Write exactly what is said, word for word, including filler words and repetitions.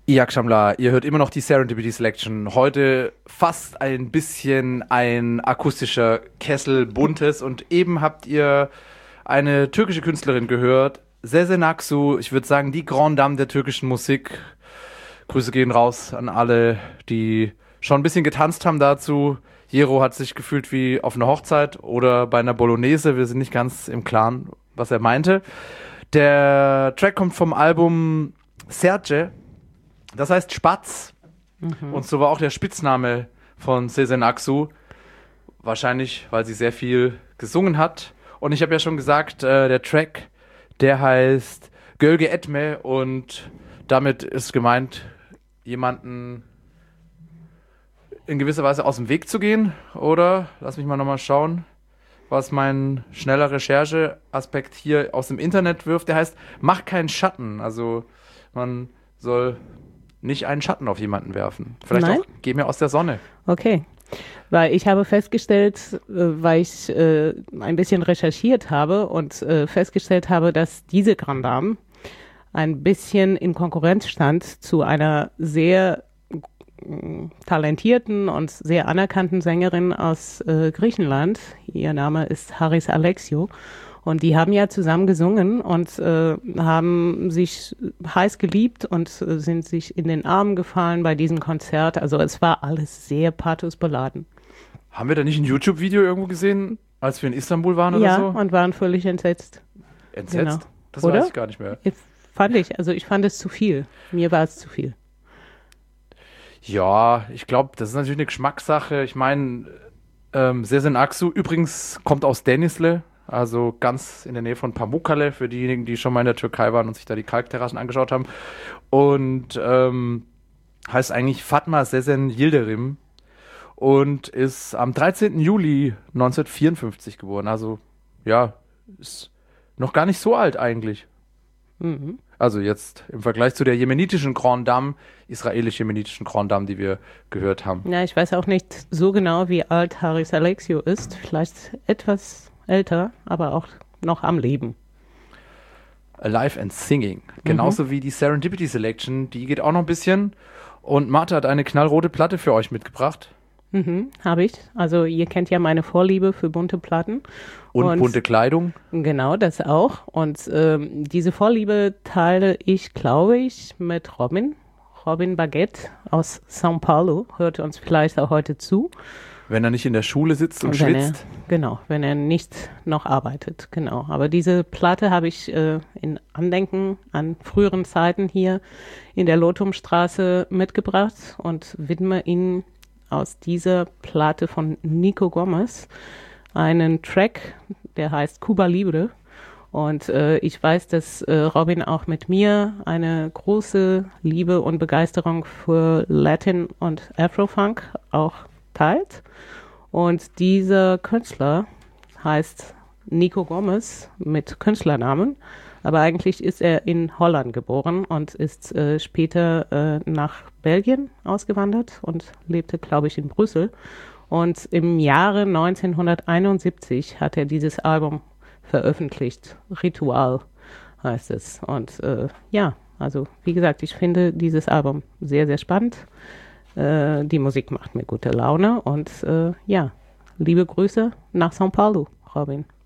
Jörg Schammler, ihr hört immer noch die Serendipity Selection. Heute fast ein bisschen ein akustischer Kessel, buntes. Und eben habt ihr eine türkische Künstlerin gehört, Sezen Aksu. Ich würde sagen, die Grande Dame der türkischen Musik. Grüße gehen raus an alle, die schon ein bisschen getanzt haben dazu. Jero hat sich gefühlt wie auf einer Hochzeit oder bei einer Bolognese. Wir sind nicht ganz im Klaren, was er meinte. Der Track kommt vom Album Serce. Das heißt Spatz. Mhm. Und so war auch der Spitzname von Sezen Aksu. Wahrscheinlich, weil sie sehr viel gesungen hat. Und ich habe ja schon gesagt, äh, der Track, der heißt Gölge Etme. Und damit ist gemeint, jemanden in gewisser Weise aus dem Weg zu gehen. Oder, lass mich mal nochmal schauen, was mein schneller Rechercheaspekt hier aus dem Internet wirft. Der heißt, mach keinen Schatten. Also man soll nicht einen Schatten auf jemanden werfen. Vielleicht Nein? auch, geh mir aus der Sonne. Okay, weil ich habe festgestellt, äh, weil ich äh, ein bisschen recherchiert habe und äh, festgestellt habe, dass diese Grande Dame ein bisschen in Konkurrenz stand zu einer sehr äh, talentierten und sehr anerkannten Sängerin aus äh, Griechenland. Ihr Name ist Haris Alexiou. Und die haben ja zusammen gesungen und äh, haben sich heiß geliebt und äh, sind sich in den Armen gefallen bei diesem Konzert. Also es war alles sehr pathosbeladen. Haben wir da nicht ein YouTube-Video irgendwo gesehen, als wir in Istanbul waren oder ja, so? Ja, und waren völlig entsetzt. Entsetzt? Genau. Das Oder? weiß ich gar nicht mehr. Ich, fand ich, also ich fand es zu viel. Mir war es zu viel. Ja, ich glaube, das ist natürlich eine Geschmackssache. Ich meine, ähm, Sezen Aksu übrigens kommt aus Denizli. Also ganz in der Nähe von Pamukkale, für diejenigen, die schon mal in der Türkei waren und sich da die Kalkterrassen angeschaut haben. Und ähm, heißt eigentlich Fatma Sezen Yildirim und ist am dreizehnten Juli neunzehnhundertvierundfünfzig geboren. Also ja, ist noch gar nicht so alt eigentlich. Mhm. Also jetzt im Vergleich zu der jemenitischen Grande Dame, israelisch-jemenitischen Grande Dame, die wir gehört haben. Ja, ich weiß auch nicht so genau, wie alt Haris Alexiou ist. Vielleicht etwas älter, aber auch noch am Leben. Alive and Singing. Genauso mhm. wie die Serendipity Selection, die geht auch noch ein bisschen. Und Martha hat eine knallrote Platte für euch mitgebracht. Mhm, habe ich. Also ihr kennt ja meine Vorliebe für bunte Platten. Und, und bunte Kleidung. Genau, das auch. Und ähm, diese Vorliebe teile ich, glaube ich, mit Robin. Robin Baguette aus São Paulo. Hört uns vielleicht auch heute zu. Wenn er nicht in der Schule sitzt und, und schwitzt. Er, genau, wenn er nicht noch arbeitet, genau. Aber diese Platte habe ich äh, in Andenken an früheren Zeiten hier in der Lotumstraße mitgebracht und widme Ihnen aus dieser Platte von Nico Gomez einen Track, der heißt Cuba Libre. Und äh, ich weiß, dass äh, Robin auch mit mir eine große Liebe und Begeisterung für Latin und Afrofunk auch teilt. Und dieser Künstler heißt Nico Gomez mit Künstlernamen, aber eigentlich ist er in Holland geboren und ist äh, später äh, nach Belgien ausgewandert und lebte, glaube ich, in Brüssel. Und im Jahre neunzehnhunderteinundsiebzig hat er dieses Album veröffentlicht. Ritual heißt es. Und äh, ja, also wie gesagt, ich finde dieses Album sehr, sehr spannend. Äh, die Musik macht mir gute Laune und äh, ja, liebe Grüße nach São Paulo, Robin.